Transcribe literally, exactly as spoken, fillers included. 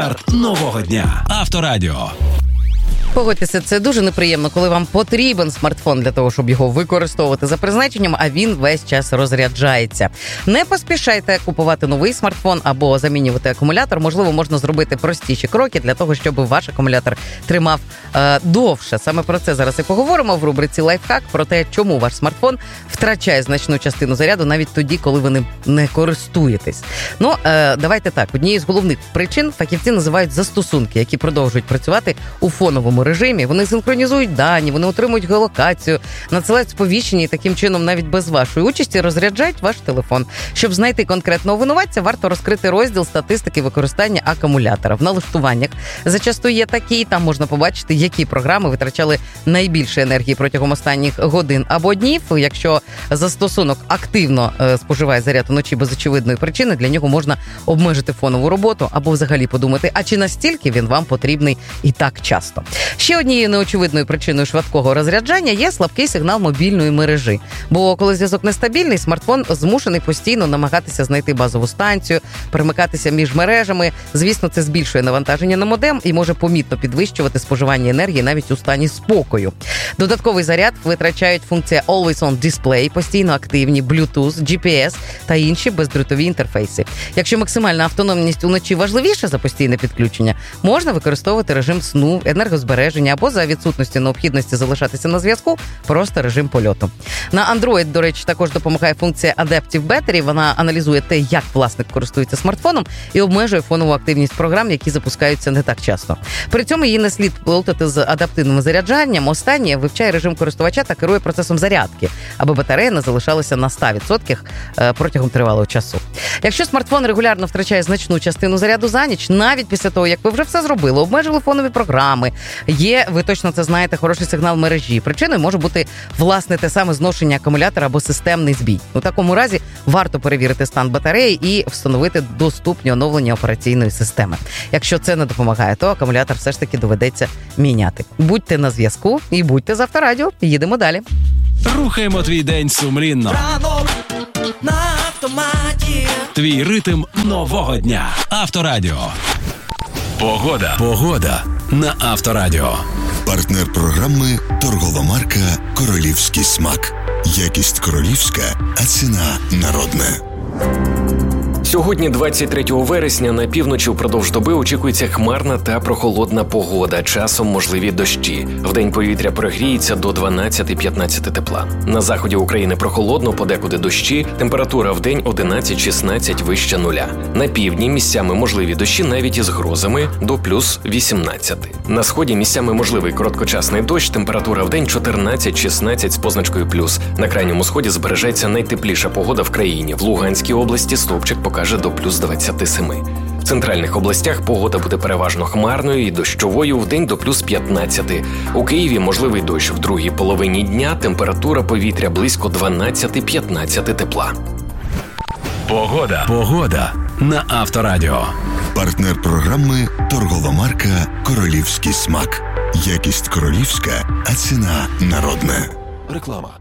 Нового дня. Авторадіо. Погодьтеся, це дуже неприємно, коли вам потрібен смартфон для того, щоб його використовувати за призначенням, а він весь час розряджається. Не поспішайте купувати новий смартфон або замінювати акумулятор. Можливо, можна зробити простіші кроки для того, щоб ваш акумулятор тримав е, довше. Саме про це зараз і поговоримо в рубриці «Лайфхак», про те, чому ваш смартфон втрачає значну частину заряду навіть тоді, коли ви ним не користуєтесь. Ну, е, давайте так. Однією з головних причин фахівці називають застосунки, які продовжують працювати у фоновому режимі. Вони синхронізують дані, вони отримують геолокацію, надсилають сповіщення і таким чином навіть без вашої участі розряджають ваш телефон. Щоб знайти конкретного винуватця, варто розкрити розділ статистики використання акумулятора. В налаштуваннях зачасту є такі, там можна побачити, які програми витрачали найбільше енергії протягом останніх годин або днів. Якщо застосунок активно е, споживає заряд вночі без очевидної причини, для нього можна обмежити фонову роботу або взагалі подумати, а чи настільки він вам потрібний і так часто. Ще однією неочевидною причиною швидкого розряджання є слабкий сигнал мобільної мережі. Бо коли зв'язок нестабільний, смартфон змушений постійно намагатися знайти базову станцію, перемикатися між мережами. Звісно, це збільшує навантаження на модем і може помітно підвищувати споживання енергії навіть у стані спокою. Додатковий заряд витрачають функція Always On Display, постійно активні, Bluetooth, джі пі ес та інші бездротові інтерфейси. Якщо максимальна автономність уночі важливіша за постійне підключення, можна використовувати режим сну, енергозбереження або за відсутності необхідності залишатися на зв'язку, просто режим польоту. На Android, до речі, також допомагає функція Adaptive Battery. Вона аналізує те, як власник користується смартфоном і обмежує фонову активність програм, які запускаються не так часто. При цьому її не слід плутати з адаптивним заряджанням. Останнє вивчає режим користувача та керує процесом зарядки, аби батарея не залишалася на сто відсотків протягом тривалого часу. Якщо смартфон регулярно втрачає значну частину заряду за ніч, навіть після того, як ви вже все зробили, обмежили фонові програми, є, ви точно це знаєте, хороший сигнал мережі. Причиною може бути, власне, те саме зношення акумулятора або системний збій. У такому разі варто перевірити стан батареї і встановити доступні оновлення операційної системи. Якщо це не допомагає, то акумулятор все ж таки доведеться міняти. Будьте на зв'язку і будьте з Авторадіо. Їдемо далі. Рухаємо твій день сумлінно. Ранок на автоматі. Твій ритм нового дня. Авторадіо. Погода. Погода на Авторадіо. Партнер програми – торгова марка «Королівський смак». Якість королівська, а ціна народна. Сьогодні, двадцять третього вересня, на півночі впродовж доби очікується хмарна та прохолодна погода, часом можливі дощі. Вдень повітря прогріється до дванадцять-п'ятнадцять тепла. На заході України прохолодно, подекуди дощі, температура вдень одинадцять-шістнадцять вище нуля. На півдні місцями можливі дощі навіть із грозами до плюс вісімнадцять. На сході місцями можливий короткочасний дощ, температура вдень чотирнадцять-шістнадцять з позначкою плюс. На крайньому сході збережеться найтепліша погода в країні. В Луганській області стовпчик покаже до плюс двадцять сім. В центральних областях погода буде переважно хмарною і дощовою, вдень до плюс п'ятнадцять. У Києві можливий дощ в другій половині дня, температура повітря близько дванадцять-п'ятнадцять тепла. Погода. Погода на Авторадіо. Партнер програми – торгова марка «Королівський смак». Якість королівська, а ціна народна. Реклама.